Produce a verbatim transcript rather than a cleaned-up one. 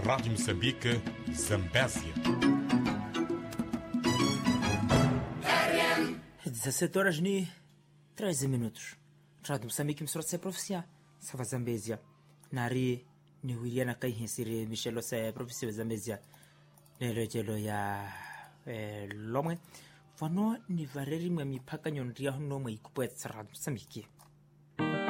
Rádio Moçambique, Zambésia. dezessete horas ni treze minutos. Rádio Moçambique msorotse profisia sawa Zambésia. Nari ni Williana kai hensire Michel Ose profisia Zambésia. Lelo jelo ya eh, lomwe. Vano ni vareri mwe mipaka nyondia hono mwe ikupwetsa Rádio Moçambique.